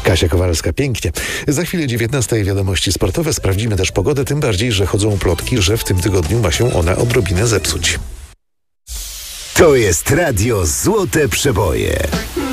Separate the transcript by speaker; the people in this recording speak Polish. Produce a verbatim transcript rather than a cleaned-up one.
Speaker 1: Kasia Kowalska, pięknie. Za chwilę dziewiętnasta wiadomości sportowe. Sprawdzimy też pogodę, tym bardziej, że chodzą plotki, że w tym tygodniu ma się ona odrobinę zepsuć.
Speaker 2: To jest radio Złote Przeboje.